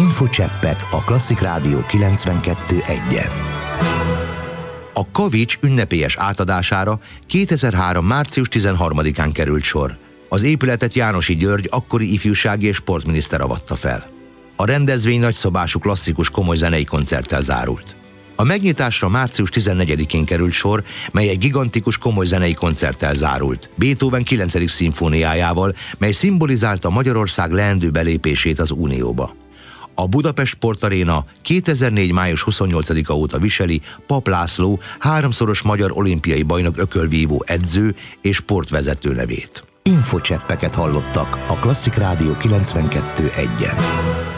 Infocseppek a Klasszik Rádió 92.1-en. A Kavics ünnepélyes átadására 2003. március 13-án került sor. Az épületet Jánosi György akkori ifjúsági és sportminiszter avatta fel. A rendezvény nagyszabású klasszikus komoly zenei koncerttel zárult. A megnyitásra március 14-én került sor, mely egy gigantikus komoly zenei koncerttel zárult, Beethoven 9. szimfóniájával, mely szimbolizálta Magyarország leendő belépését az Unióba. A Budapest Sportaréna 2004. május 28-a óta viseli Pap László 3-szoros magyar olimpiai bajnok ökölvívó edző és sportvezető nevét. Infocseppeket hallottak a Klasszik Rádió 92.1-en.